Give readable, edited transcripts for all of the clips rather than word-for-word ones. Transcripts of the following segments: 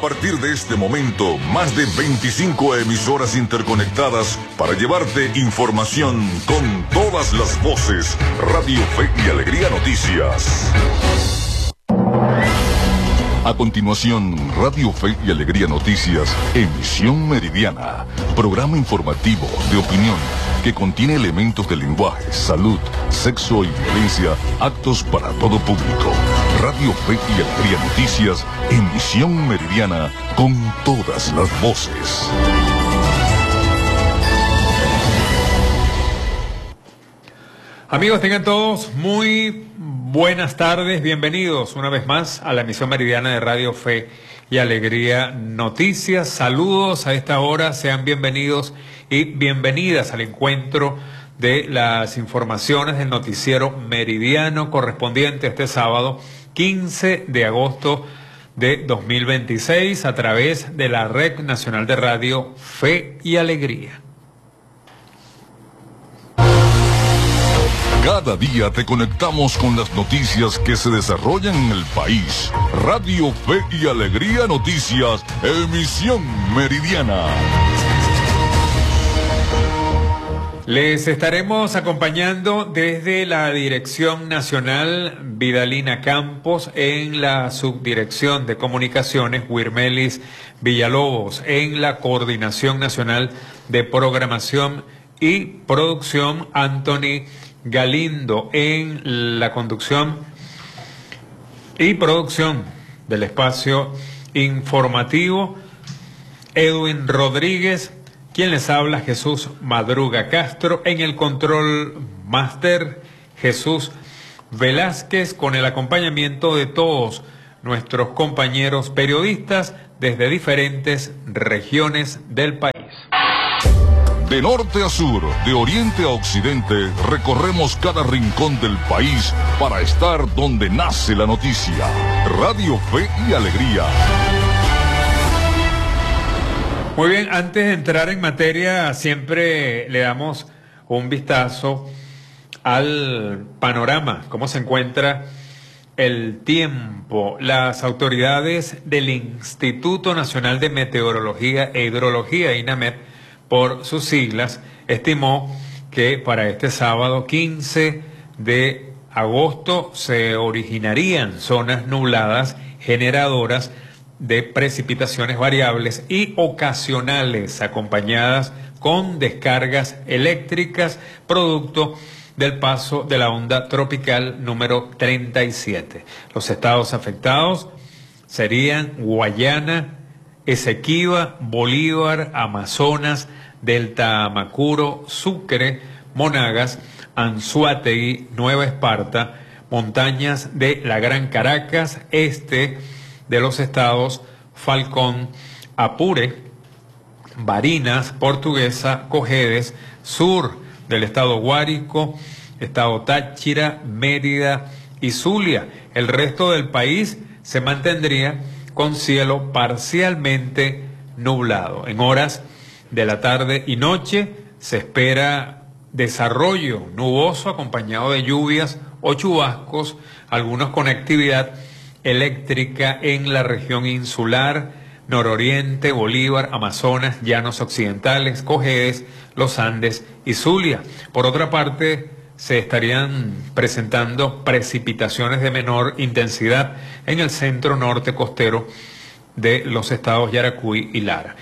partir de este momento, más de 25 emisoras interconectadas para llevarte información con todas las voces. Radio Fe y Alegría Noticias. A continuación, Radio Fe y Alegría Noticias, emisión meridiana, programa informativo de opinión que contiene elementos de lenguaje, salud, sexo y violencia, aptos para todo público. Radio Fe y Alegría Noticias, emisión meridiana con todas las voces. Amigos, tengan todos muy buenas tardes, bienvenidos una vez más a la emisión meridiana de Radio Fe y Alegría Noticias. Saludos a esta hora, sean bienvenidos y bienvenidas al encuentro de las informaciones del noticiero meridiano correspondiente a este sábado 15 de agosto de 2026 a través de la Red Nacional de Radio Fe y Alegría. Cada día te conectamos con las noticias que se desarrollan en el país. Radio Fe y Alegría Noticias, emisión meridiana. Les estaremos acompañando desde la Dirección Nacional Vidalina Campos, en la Subdirección de Comunicaciones Wirmelis Villalobos, en la Coordinación Nacional de Programación y Producción Anthony Galindo, en la conducción y producción del espacio informativo Edwin Rodríguez, quien les habla Jesús Madruga Castro, en el control máster Jesús Velázquez, con el acompañamiento de todos nuestros compañeros periodistas desde diferentes regiones del país. De norte a sur, de oriente a occidente, recorremos cada rincón del país para estar donde nace la noticia. Radio Fe y Alegría. Muy bien, antes de entrar en materia, siempre le damos un vistazo al panorama, cómo se encuentra el tiempo. Las autoridades del Instituto Nacional de Meteorología e Hidrología, INAMET, por sus siglas, estimó que para este sábado 15 de agosto se originarían zonas nubladas generadoras de precipitaciones variables y ocasionales, acompañadas con descargas eléctricas, producto del paso de la onda tropical número 37. Los estados afectados serían Guayana, Esequiba, Bolívar, Amazonas, Delta Amacuro, Sucre, Monagas, Anzoátegui, Nueva Esparta, montañas de la Gran Caracas, este de los estados Falcón, Apure, Barinas, Portuguesa, Cojedes, sur del estado Guárico, estado Táchira, Mérida y Zulia. El resto del país se mantendría con cielo parcialmente nublado. En horas de la tarde y noche se espera desarrollo nuboso acompañado de lluvias o chubascos, algunos con actividad eléctrica en la región insular, nororiente, Bolívar, Amazonas, Llanos Occidentales, Cojedes, Los Andes y Zulia. Por otra parte, se estarían presentando precipitaciones de menor intensidad en el centro norte costero de los estados Yaracuy y Lara.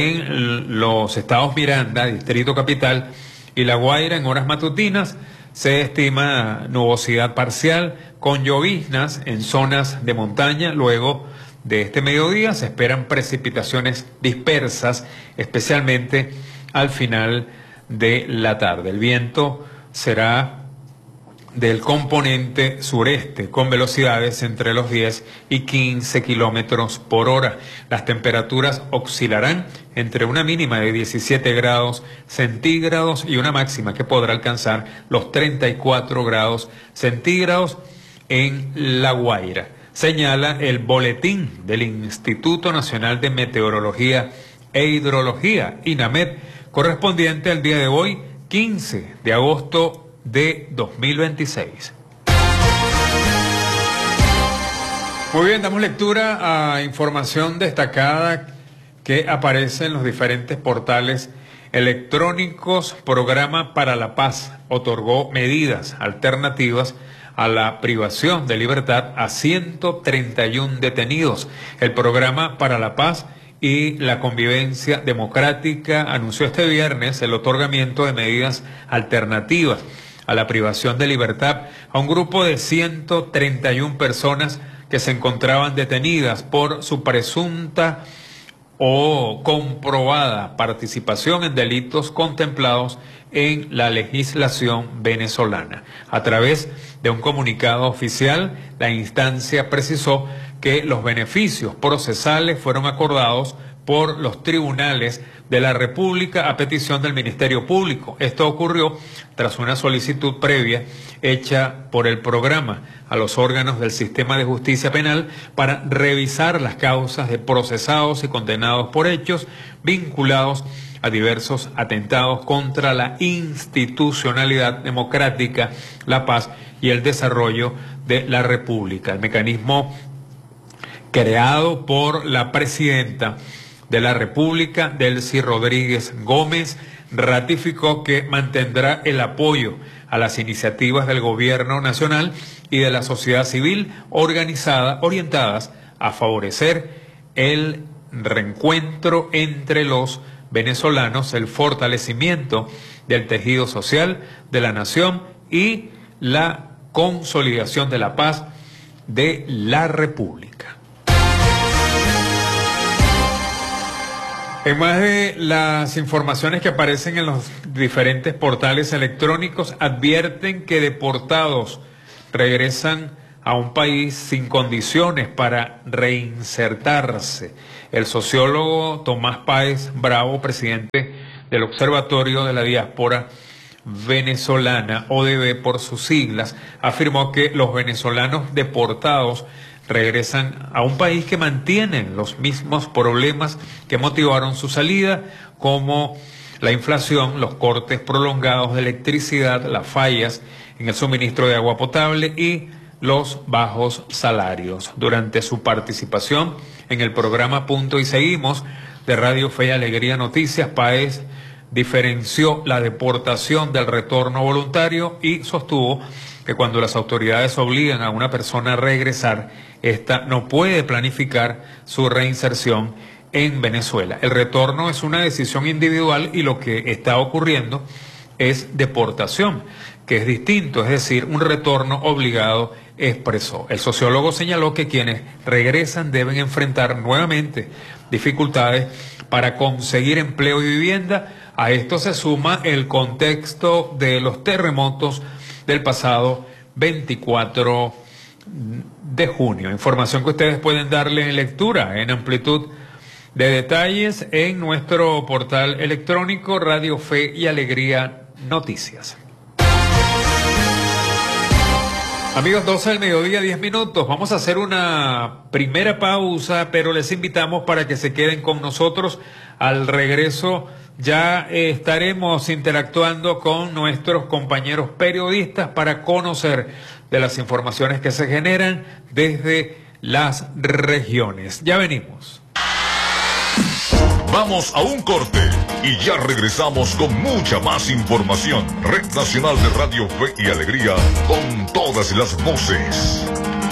En los estados Miranda, Distrito Capital y La Guaira, en horas matutinas, se estima nubosidad parcial con lloviznas en zonas de montaña. Luego de este mediodía se esperan precipitaciones dispersas, especialmente al final de la tarde. El viento será del componente sureste, con velocidades entre los 10 y 15 kilómetros por hora. Las temperaturas oscilarán entre una mínima de 17 grados centígrados y una máxima que podrá alcanzar los 34 grados centígrados en La Guaira. Señala el boletín del Instituto Nacional de Meteorología e Hidrología, INAMET, correspondiente al día de hoy, 15 de agosto de 2026. Muy bien, damos lectura a información destacada que aparece en los diferentes portales electrónicos. Programa para la Paz otorgó medidas alternativas a la privación de libertad a 131 detenidos. El Programa para la Paz y la Convivencia Democrática anunció este viernes el otorgamiento de medidas alternativas a la privación de libertad a un grupo de 131 personas que se encontraban detenidas por su presunta o comprobada participación en delitos contemplados en la legislación venezolana. A través de un comunicado oficial, la instancia precisó que los beneficios procesales fueron acordados por los tribunales de la República a petición del Ministerio Público. Esto ocurrió tras una solicitud previa hecha por el programa a los órganos del sistema de justicia penal para revisar las causas de procesados y condenados por hechos vinculados a diversos atentados contra la institucionalidad democrática, la paz y el desarrollo de la República. El mecanismo creado por la presidenta de la República, Delcy Rodríguez Gómez, ratificó que mantendrá el apoyo a las iniciativas del gobierno nacional y de la sociedad civil organizada, orientadas a favorecer el reencuentro entre los venezolanos, el fortalecimiento del tejido social de la nación y la consolidación de la paz de la República. En más de las informaciones que aparecen en los diferentes portales electrónicos, advierten que deportados regresan a un país sin condiciones para reinsertarse. El sociólogo Tomás Páez Bravo, presidente del Observatorio de la Diáspora Venezolana, ODB por sus siglas, afirmó que los venezolanos deportados regresan a un país que mantiene los mismos problemas que motivaron su salida, como la inflación, los cortes prolongados de electricidad, las fallas en el suministro de agua potable y los bajos salarios. Durante su participación en el programa Punto y Seguimos de Radio Fe y Alegría Noticias, Páez diferenció la deportación del retorno voluntario y sostuvo que cuando las autoridades obligan a una persona a regresar, esta no puede planificar su reinserción en Venezuela. El retorno es una decisión individual y lo que está ocurriendo es deportación, que es distinto, es decir, un retorno obligado, expresó. El sociólogo señaló que quienes regresan deben enfrentar nuevamente dificultades para conseguir empleo y vivienda. A esto se suma el contexto de los terremotos del pasado 24 de junio. Información que ustedes pueden darle lectura en amplitud de detalles en nuestro portal electrónico Radio Fe y Alegría Noticias. Amigos, 12 del mediodía, 10 minutos. Vamos a hacer una primera pausa, pero les invitamos para que se queden con nosotros. Al regreso ya estaremos interactuando con nuestros compañeros periodistas para conocer de las informaciones que se generan desde las regiones. Ya venimos. Vamos a un corte y ya regresamos con mucha más información. Red Nacional de Radio Fe y Alegría, con todas las voces.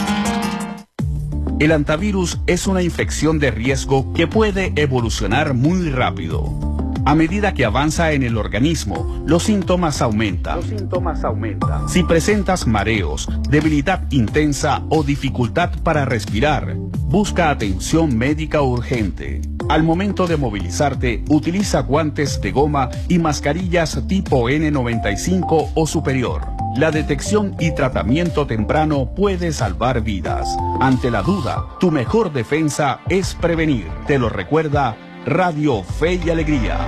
El hantavirus es una infección de riesgo que puede evolucionar muy rápido. A medida que avanza en el organismo, los síntomas aumentan. Si presentas mareos, debilidad intensa o dificultad para respirar, busca atención médica urgente. Al momento de movilizarte, utiliza guantes de goma y mascarillas tipo N95 o superior. La detección y tratamiento temprano puede salvar vidas. Ante la duda, tu mejor defensa es prevenir. Te lo recuerda Radio Fe y Alegría.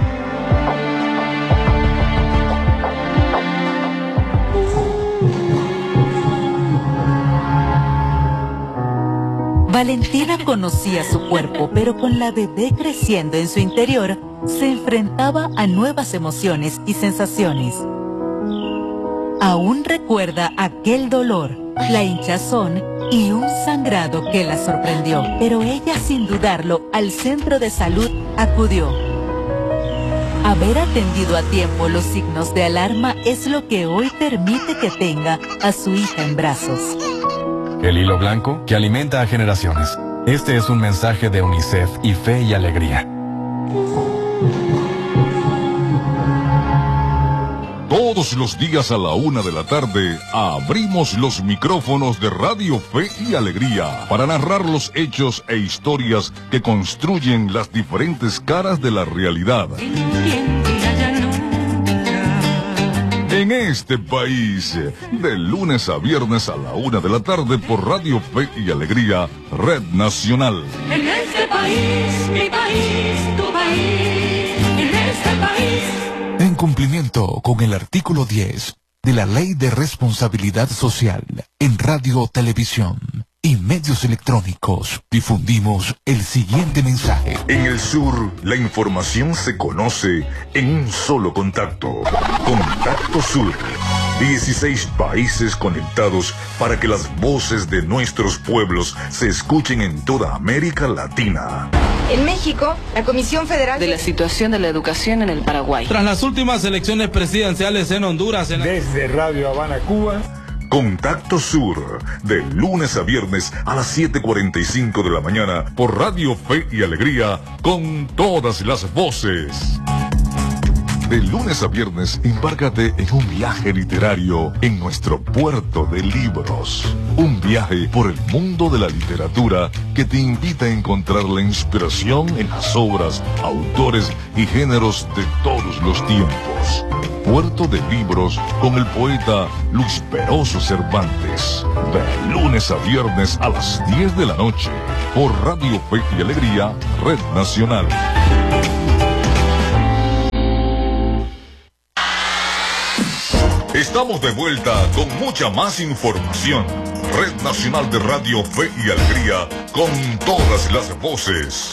Valentina conocía su cuerpo, pero con la bebé creciendo en su interior, se enfrentaba a nuevas emociones y sensaciones. Aún recuerda aquel dolor, la hinchazón y un sangrado que la sorprendió, pero ella sin dudarlo al centro de salud acudió. Haber atendido a tiempo los signos de alarma es lo que hoy permite que tenga a su hija en brazos. El hilo blanco que alimenta a generaciones. Este es un mensaje de UNICEF y Fe y Alegría. Todos los días a la 1 de la tarde abrimos los micrófonos de Radio Fe y Alegría para narrar los hechos e historias que construyen las diferentes caras de la realidad. En este país, de lunes a viernes a la 1 de la tarde por Radio Fe y Alegría, Red Nacional. En este país, mi país, tu país, en este país. En cumplimiento con el artículo 10 de la Ley de Responsabilidad Social en Radio, Televisión y Medios Electrónicos, difundimos el siguiente mensaje. En el sur, la información se conoce en un solo contacto. Contacto Sur. 16 países conectados para que las voces de nuestros pueblos se escuchen en toda América Latina. En México, la Comisión Federal de la situación de la educación en el Paraguay. Tras las últimas elecciones presidenciales en Honduras. Desde Radio Habana, Cuba. Contacto Sur, de lunes a viernes a las 7:45 de la mañana por Radio Fe y Alegría, con todas las voces. De lunes a viernes, embárcate en un viaje literario en nuestro puerto de libros. Un viaje por el mundo de la literatura que te invita a encontrar la inspiración en las obras, autores y géneros de todos los tiempos. Puerto de Libros con el poeta Luis Peroso Cervantes. De lunes a viernes a las 10 de la noche por Radio Fe y Alegría, Red Nacional. Estamos de vuelta con mucha más información. Red Nacional de Radio Fe y Alegría, con todas las voces.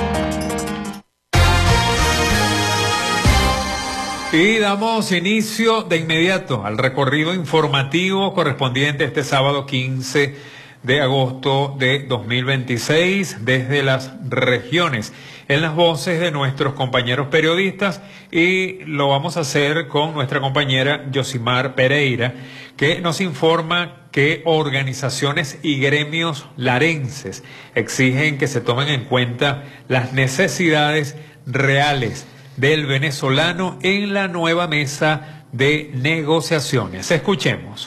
Y damos inicio de inmediato al recorrido informativo correspondiente este sábado 15 de agosto de 2026 desde las regiones, en las voces de nuestros compañeros periodistas, y lo vamos a hacer con nuestra compañera Yosimar Pereira, que nos informa que organizaciones y gremios larenses exigen que se tomen en cuenta las necesidades reales del venezolano en la nueva mesa de negociaciones. Escuchemos.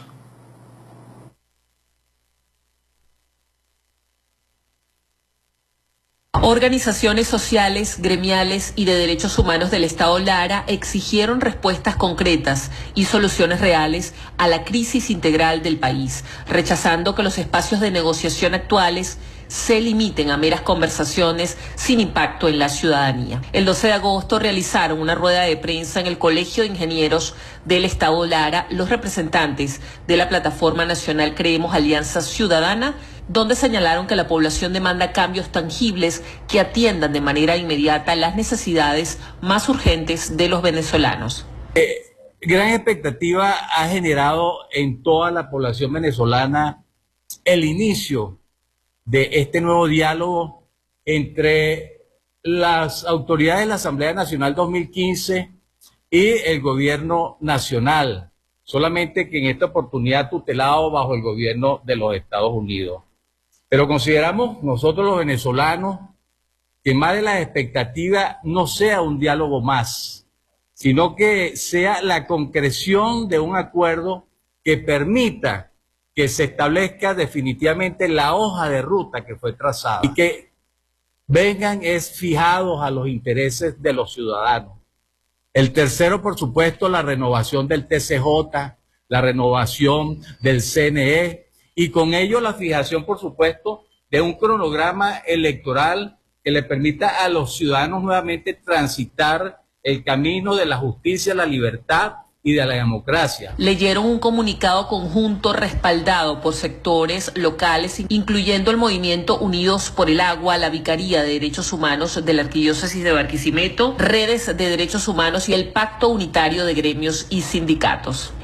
Organizaciones sociales, gremiales y de derechos humanos del Estado Lara exigieron respuestas concretas y soluciones reales a la crisis integral del país, rechazando que los espacios de negociación actuales se limiten a meras conversaciones sin impacto en la ciudadanía. El 12 de agosto realizaron una rueda de prensa en el Colegio de Ingenieros del Estado Lara los representantes de la Plataforma Nacional Creemos Alianza Ciudadana, donde señalaron que la población demanda cambios tangibles que atiendan de manera inmediata las necesidades más urgentes de los venezolanos. Gran expectativa ha generado en toda la población venezolana el inicio de este nuevo diálogo entre las autoridades de la Asamblea Nacional 2015 y el gobierno nacional, solamente que en esta oportunidad tutelado bajo el gobierno de los Estados Unidos. Pero consideramos nosotros los venezolanos que más de la expectativa no sea un diálogo más, sino que sea la concreción de un acuerdo que permita que se establezca definitivamente la hoja de ruta que fue trazada y que vengan fijados a los intereses de los ciudadanos. El tercero, por supuesto, la renovación del TCJ, la renovación del CNE, y con ello la fijación, por supuesto, de un cronograma electoral que le permita a los ciudadanos nuevamente transitar el camino de la justicia, la libertad y de la democracia. Leyeron un comunicado conjunto respaldado por sectores locales, incluyendo el movimiento Unidos por el Agua, la Vicaría de Derechos Humanos de la Arquidiócesis de Barquisimeto, redes de derechos humanos y el Pacto Unitario de Gremios y Sindicatos.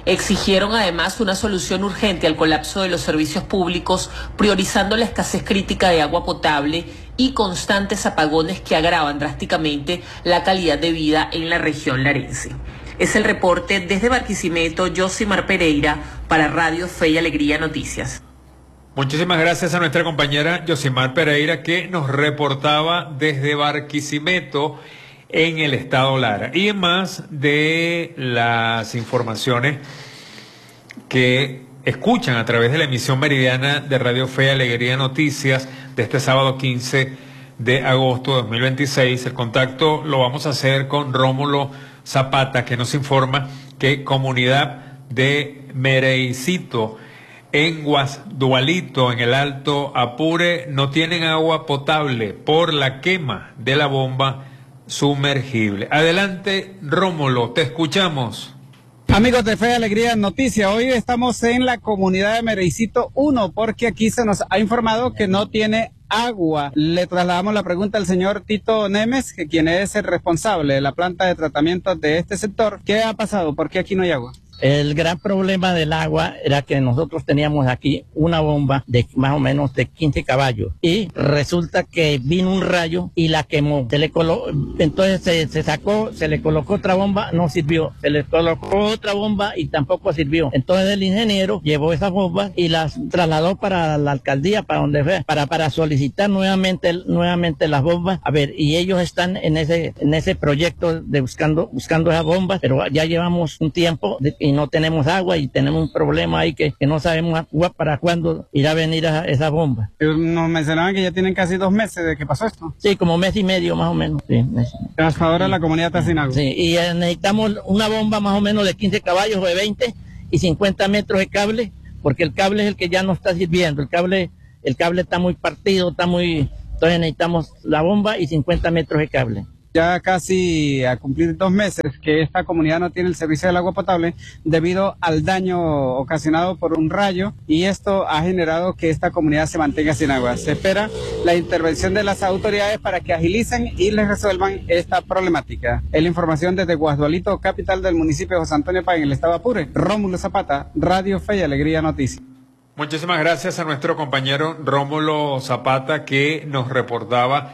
Exigieron además una solución urgente al colapso de los servicios públicos, priorizando la escasez crítica de agua potable y constantes apagones que agravan drásticamente la calidad de vida en la región larense. Es el reporte desde Barquisimeto, Yosimar Pereira, para Radio Fe y Alegría Noticias. Muchísimas gracias a nuestra compañera Yosimar Pereira, que nos reportaba desde Barquisimeto en el estado Lara. Y en más de las informaciones que escuchan a través de la emisión meridiana de Radio Fe y Alegría Noticias de este sábado 15 de agosto de 2026, el contacto lo vamos a hacer con Rómulo Zapata, que nos informa que comunidad de Mereicito en Guasdualito, en el Alto Apure, no tienen agua potable por la quema de la bomba sumergible. Adelante, Rómulo, te escuchamos. Amigos de Fe y Alegría Noticias, hoy estamos en la comunidad de Mereicito 1 porque aquí se nos ha informado que no tiene agua. Le trasladamos la pregunta al señor Tito Nemes, que quien es el responsable de la planta de tratamiento de este sector. ¿Qué ha pasado? ¿Por qué aquí no hay agua? El gran problema del agua era que nosotros teníamos aquí una bomba de más o menos de 15 caballos y resulta que vino un rayo y la quemó. Entonces se sacó, se le colocó otra bomba, no sirvió. Se le colocó otra bomba y tampoco sirvió. Entonces el ingeniero llevó esas bombas y las trasladó para la alcaldía, para donde fue, para solicitar nuevamente las bombas. A ver, y ellos están en ese proyecto de buscando esas bombas, pero ya llevamos un tiempo y no tenemos agua y tenemos un problema ahí que no sabemos para cuándo irá a venir esa bomba. Nos mencionaban que ya tienen casi 2 meses de que pasó esto. Sí, como mes y medio más o menos. Sí, hasta ahora la comunidad está sin agua. Sí, y necesitamos una bomba más o menos de 15 caballos o de 20 y 50 metros de cable, porque el cable es el que ya no está sirviendo. El cable está muy partido, entonces necesitamos la bomba y 50 metros de cable. Ya casi a cumplir 2 meses que esta comunidad no tiene el servicio del agua potable debido al daño ocasionado por un rayo, y esto ha generado que esta comunidad se mantenga sin agua. Se espera la intervención de las autoridades para que agilicen y les resuelvan esta problemática. Es la información desde Guasdualito, capital del municipio de José Antonio Páez, en el estado Apure. Rómulo Zapata, Radio Fe y Alegría Noticias. Muchísimas gracias a nuestro compañero Rómulo Zapata, que nos reportaba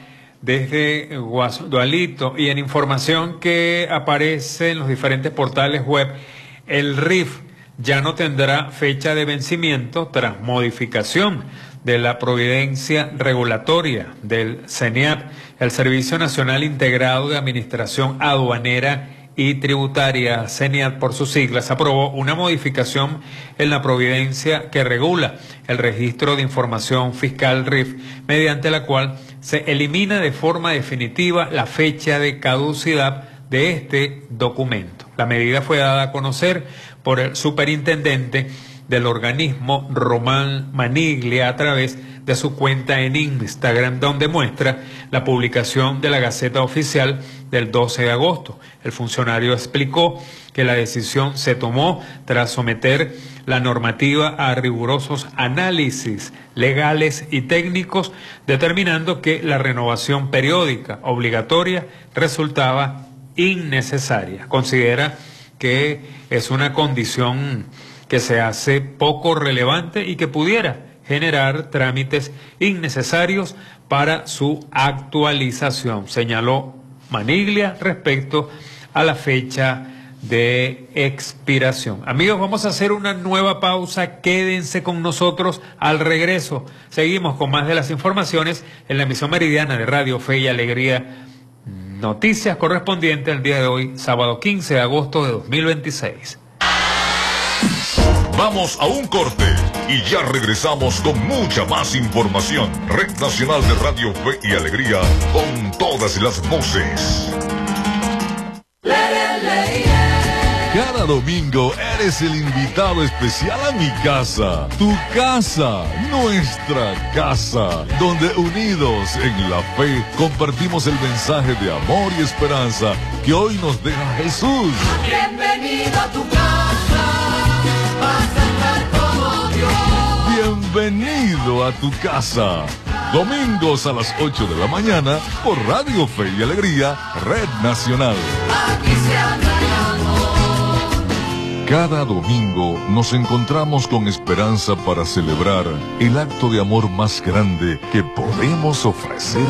desde Guasdualito. Y en información que aparece en los diferentes portales web, el RIF ya no tendrá fecha de vencimiento tras modificación de la providencia regulatoria del CENIAT. El Servicio Nacional Integrado de Administración Aduanera y Tributaria, CENIAT por sus siglas, aprobó una modificación en la providencia que regula el registro de información fiscal RIF, mediante la cual se elimina de forma definitiva la fecha de caducidad de este documento. La medida fue dada a conocer por el superintendente del organismo, Román Maniglia, a través de su cuenta en Instagram, donde muestra la publicación de la Gaceta Oficial del 12 de agosto. El funcionario explicó que la decisión se tomó tras someter la normativa a rigurosos análisis legales y técnicos, determinando que la renovación periódica obligatoria resultaba innecesaria. Considera que es una condición que se hace poco relevante y que pudiera generar trámites innecesarios para su actualización, señaló Maniglia respecto a la fecha de expiración. Amigos, vamos a hacer una nueva pausa, quédense con nosotros. Al regreso seguimos con más de las informaciones en la emisión meridiana de Radio Fe y Alegría Noticias, correspondiente al día de hoy, sábado 15 de agosto de 2026. Vamos a un corte y ya regresamos con mucha más información. Red Nacional de Radio Fe y Alegría, con todas las voces. Cada domingo eres el invitado especial a mi casa, tu casa, nuestra casa, donde unidos en la fe compartimos el mensaje de amor y esperanza que hoy nos deja Jesús. Bienvenido a tu casa, vas a estar como Dios. Bienvenido a tu casa. Domingos a las 8 de la mañana por Radio Fe y Alegría, Red Nacional. Aquí se habla de amor. Cada domingo nos encontramos con esperanza para celebrar el acto de amor más grande que podemos ofrecer